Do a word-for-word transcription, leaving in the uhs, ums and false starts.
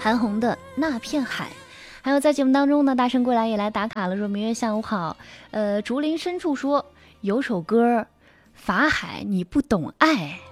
韩红的那片海。还有在节目当中呢，大圣归来也来打卡了，说明月下午好。呃，竹林深处说有首歌法海你不懂爱，